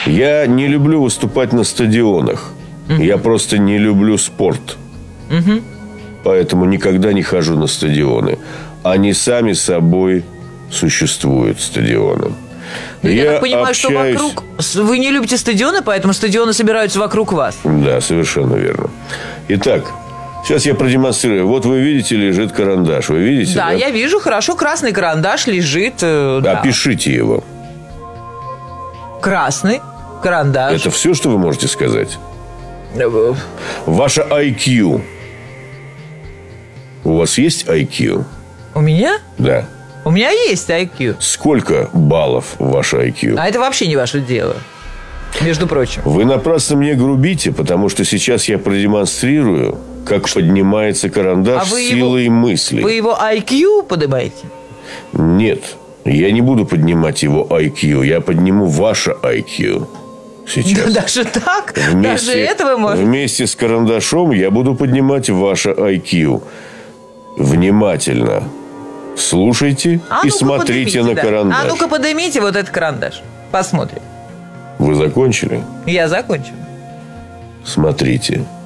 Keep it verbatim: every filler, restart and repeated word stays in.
Я не люблю выступать на стадионах. Угу. Я просто не люблю спорт. Угу. Поэтому никогда не хожу на стадионы. Они сами собой существуют, стадионы. Но я, я так понимаю, общаюсь... что вокруг... Вы не любите стадионы, поэтому стадионы собираются вокруг вас. Да, совершенно верно. Итак, сейчас я продемонстрирую. Вот вы видите, лежит карандаш. Вы видите? Да, да? я вижу, хорошо. Красный карандаш лежит. Э, да. Опишите его. Красный карандаш. Это все, что вы можете сказать? Ваше ай кью. У вас есть ай кью? У меня? Да. У меня есть ай кью. Сколько баллов ваше ай кью? А это вообще не ваше дело, между прочим. Вы напрасно мне грубите, потому что сейчас я продемонстрирую, как поднимается карандаш а силой его, мысли. Вы его ай кью поднимаете? Нет, я не буду поднимать его ай кью. Я подниму ваше ай кью сейчас. Да, даже так? Вместе, даже этого можно? Вместе с карандашом я буду поднимать ваше ай кью. Внимательно слушайте а и смотрите на да. карандаш. А ну-ка поднимите вот этот карандаш. Посмотрим. Вы закончили? Я закончил. Смотрите.